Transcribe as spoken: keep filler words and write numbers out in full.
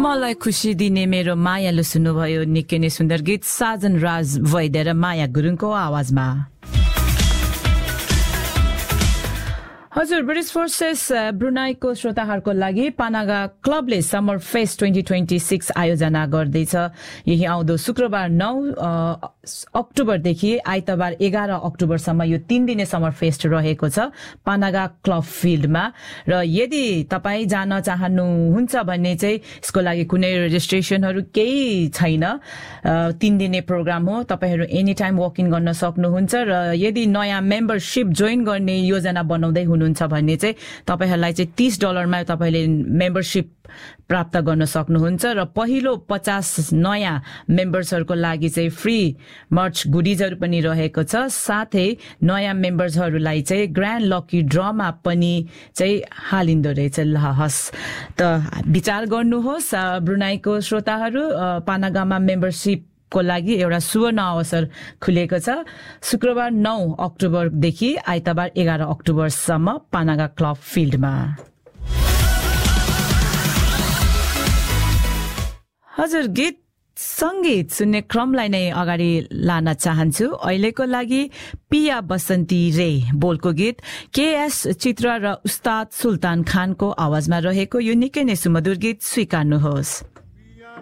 मलाई खुशी दिने मेरो मायालु सुन्नुभयो निकै नै सुन्दर गीत साजन राज वैद्य र माया गुरुङको आवाजमा। हजुर ब्रिटिश फोर्सेस ब्रुनाईको श्रोताहरूको लागि पानागा क्लबले summer fest twenty twenty six आयोजना गर्दैछ। यही आउँदो शुक्रबार नौ अक्टोबरदेखि आइतबार एघार अक्टोबरसम्म यो तीन दिने समर फेस्ट रहेको छ पानागा क्लब फिल्डमा। र यदि तपाईँ जान चाहनुहुन्छ भने चाहिँ यसको लागि कुनै रेजिस्ट्रेसनहरू केही छैन। तीन दिने प्रोग्राम हो, तपाईँहरू एनी टाइम वक इन गर्न सक्नुहुन्छ। र यदि नयाँ मेम्बरसिप जोइन गर्ने योजना बनाउँदै हुनुहुन्छ भने चाहिँ तपाईहरुलाई चाहिँ तीस डलरमा तपाईले मेम्बरशिप प्राप्त गर्न सक्नुहुन्छ। र पहिलो पचास नयाँ मेम्बर्सहरुको लागि चाहिँ फ्री मर्च गुडिजहरु पनि रहेको छ। साथै नयाँ मेम्बर्सहरुलाई चाहिँ ग्रान्ड लकी ड्रमा पनि चाहिँ हालिन्दो रहेछ। ल हस् त विचार गर्नुहोस् ब्रुनाईको श्रोताहरु, पानागामा मेम्बरशिप को लागि एउटा सुवर्ण अवसर खुलेको छ। शुक्रबार नौ अक्टोबरदेखि आइतबार एघार अक्टोबरसम्म पानागा क्लब फिल्डमा। हजुर गीत संगीत सुन्ने क्रमलाई नै अगाडि लान चाहन्छु। अहिलेको लागि पिया बसन्ती रे बोलको गीत केएस चित्र र उस्ताद सुल्तान खानको आवाजमा रहेको यो निकै नै सुमधुर गीत स्वीकार्नुहोस्।